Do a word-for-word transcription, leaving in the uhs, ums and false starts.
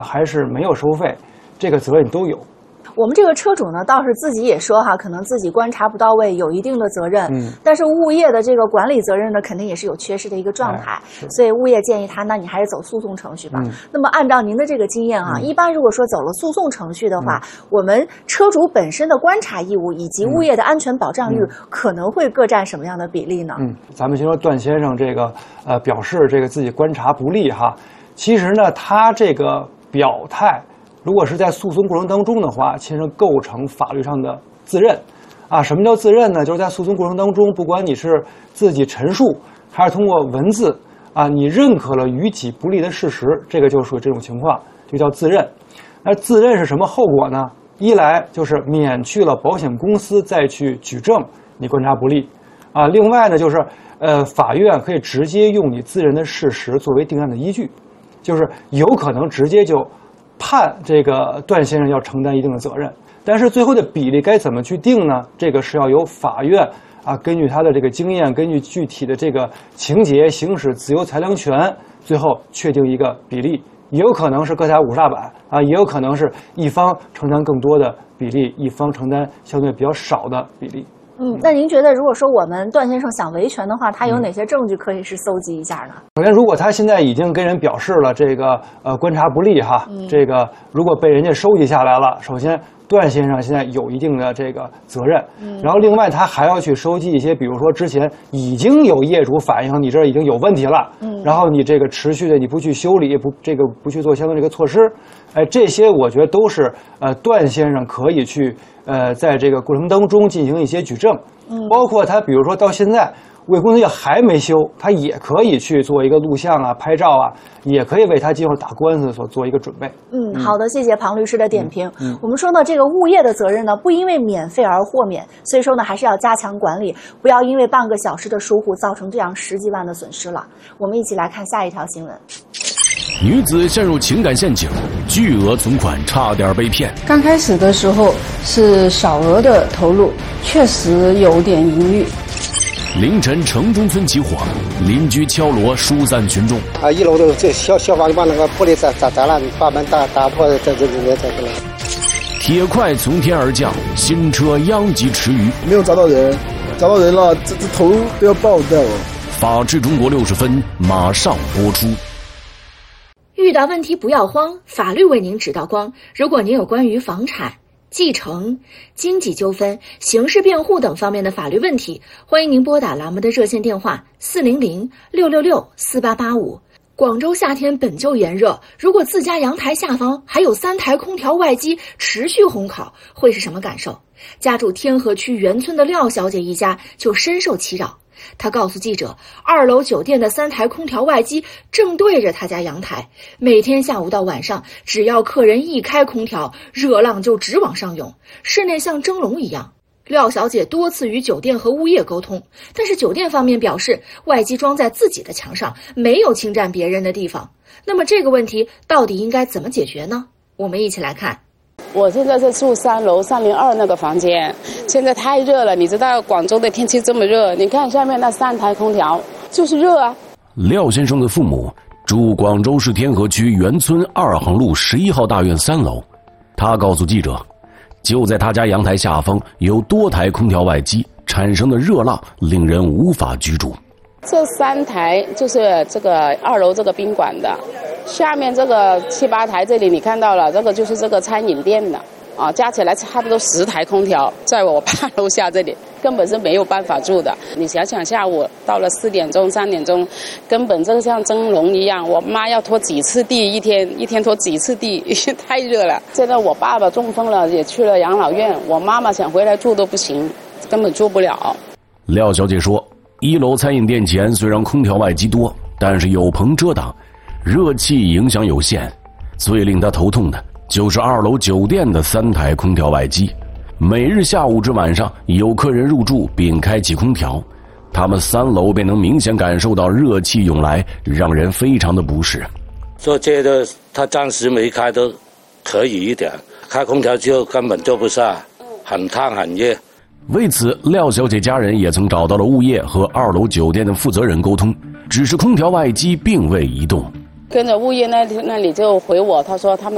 还是没有收费，这个责任都有。 我们这个车主呢，倒是自己也说哈，可能自己观察不到位，有一定的责任。 嗯， 但是物业的这个管理责任呢，肯定也是有缺失的一个状态。哎、所以物业建议他，那你还是走诉讼程序吧。嗯、那么按照您的这个经验啊，嗯、一般如果说走了诉讼程序的话，嗯、我们车主本身的观察义务以及物业的安全保障率可能会各占什么样的比例呢？ 嗯，咱们先说段先生这个呃表示这个自己观察不力哈，其实呢他这个表态。如果是在诉讼过程当中的话，其实构成法律上的自认，啊，什么叫自认呢？就是在诉讼过程当中，不管你是自己陈述，还是通过文字，啊，你认可了于己不利的事实，这个就属于这种情况，就叫自认。那自认是什么后果呢？一来就是免去了保险公司再去举证你观察不利，啊，另外呢就是，呃，法院可以直接用你自认的事实作为定案的依据，就是有可能直接就。判这个段先生要承担一定的责任，但是最后的比例该怎么去定呢？这个是要由法院啊，根据他的这个经验，根据具体的这个情节行使自由裁量权，最后确定一个比例。也有可能是各打五十大板啊，也有可能是一方承担更多的比例，一方承担相对比较少的比例。 嗯，那您觉得，如果说我们段先生想维权的话，他有哪些证据可以是搜集一下呢？ 首先，如果他现在已经跟人表示了这个呃观察不利哈，嗯、这个如果被人家收集下来了，首先段先生现在有一定的这个责任，嗯、然后另外他还要去收集一些，比如说之前已经有业主反映你这儿已经有问题了，嗯、然后你这个持续的你不去修理，不这个不去做相应这个措施，哎，这些我觉得都是呃段先生可以去呃在这个过程当中进行一些举证，嗯、包括他比如说到现在。物业公司要还没修，他也可以去做一个录像啊、拍照啊，也可以为他今后打官司所做一个准备。 嗯，好的，谢谢庞律师的点评。嗯，嗯我们说呢，这个物业的责任呢，不因为免费而豁免，所以说呢，还是要加强管理，不要因为半个小时的疏忽造成这样十几万的损失了。我们一起来看下一条新闻。 女子陷入情感陷阱，巨额存款差点被骗。 刚开始的时候是小额的投入，确实有点盈余。 凌晨城中村起火，邻居敲锣疏散群众。 啊，一楼的这消消防就把那个玻璃砸砸砸烂，把门打打破，这这这这这个。 铁块从天而降，新车殃及池鱼。 没有砸到人，砸到人了，这这头都要爆掉了。 法治中国六十分马上播出。 遇到问题不要慌，法律为您指道光。如果您有关于房产、继承、经济纠纷、刑事辩护等方面的法律问题，欢迎您拨打栏目的热线电话四零零六六六四八八五。广州夏天本就炎热，如果自家阳台下方还有三台空调外机持续烘烤，会是什么感受？家住天河区原村的廖小姐一家就深受其扰。她告诉记者，二楼酒店的三台空调外机正对着她家阳台，每天下午到晚上，只要客人一开空调，热浪就直往上涌，室内像蒸笼一样。廖小姐多次与酒店和物业沟通，但是酒店方面表示外机装在自己的墙上，没有侵占别人的地方。那么这个问题到底应该怎么解决呢？我们一起来看。 我现在是住三楼三零二那个房间，现在太热了，你知道广州的天气这么热，你看下面那三台空调就是热啊。 廖先生的父母住广州市天河区原村二行路十一号大院三楼，他告诉记者，就在他家阳台下方有多台空调外机，产生的热浪令人无法居住。 这三台就是这个二楼这个宾馆的，下面这个七八台这里你看到了，这个就是这个餐饮店的啊，加起来差不多十台空调，在我爸楼下这里根本是没有办法住的。你想想下午到了四点钟三点钟，根本这个像蒸笼一样，我妈要拖几次地，一天一天拖几次地，太热了。现在我爸爸中风了，也去了养老院，我妈妈想回来住都不行，根本住不了。 廖小姐说，一楼餐饮店前虽然空调外机多，但是有棚遮挡，热气影响有限。最令她头痛的就是二楼酒店的三台空调外机，每日下午至晚上有客人入住并开启空调，他们三楼便能明显感受到热气涌来，让人非常的不适。 说这个他暂时没开都可以一点，开空调就根本做不下，很烫很热。 为此，廖小姐家人也曾找到了物业和二楼酒店的负责人沟通，只是空调外机并未移动。 跟着物业那那里就回我，他说他们